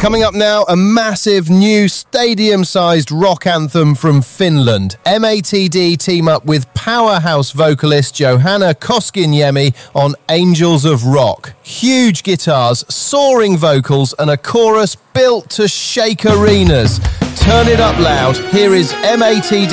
Coming up now, a massive new stadium-sized rock anthem from Finland. MATD team up with powerhouse vocalist Johanna Koskiniemi on Angels of Rock. Huge guitars, soaring vocals and a chorus built to shake arenas. Turn it up loud. Here is MATD